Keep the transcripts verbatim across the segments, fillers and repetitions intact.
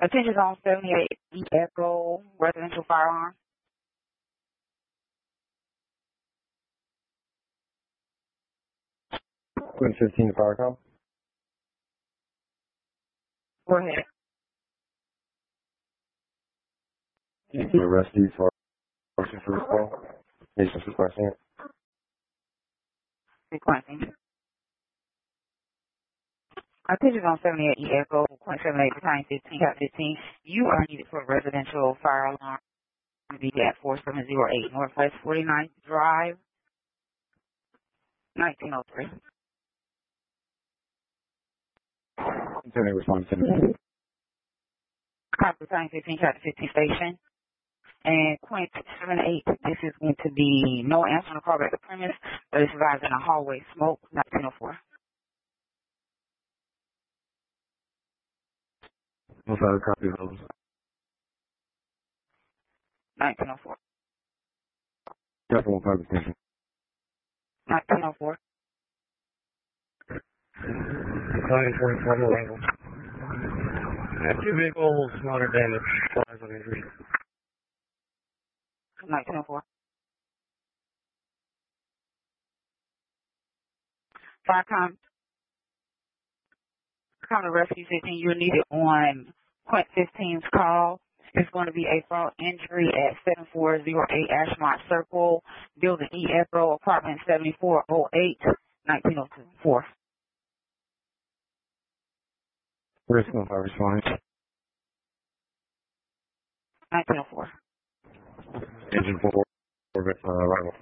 Attention on seventy-eight E Echo residential fire alarm. Quinn fifteen to fire call. Go ahead. You can arrest you for motion for this call. Patient's requesting it. Requesting. Attention on seventy-eight E Echo, point seven eight, time fifteen, cap fifteen. You are needed for a residential fire alarm to be at four seven zero eight Northwest forty-ninth Drive, nineteen oh three. Intended response to me. Copy time fifteen, cap fifteen station. And point seven eight, this is going to be no answer on the call back to premise, but it's advised in a hallway smoke, nineteen oh four. We'll file a copy of those. nineteen oh four. Definitely won't file the station. nineteen oh four. Nine forty-four arrival. Two vehicles, minor damage, five on injury. nineteen oh four. Fire com, come to rescue fifteen. You're needed on point fifteen's call. It's going to be a fault injury at seven four zero eight Ashmont Circle, building E Echo, apartment seventy-four oh eight, nineteen oh four. Risk no fire response. nineteen oh four. Engine four, orbit, uh, arrival.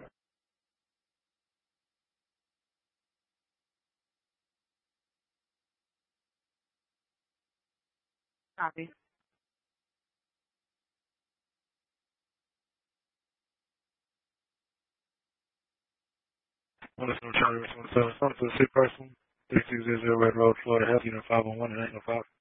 Copy. One is no Charlie, one seven, one to the sick person, three two zero zero Red Road, Florida, Health Unit five one one and eight oh five.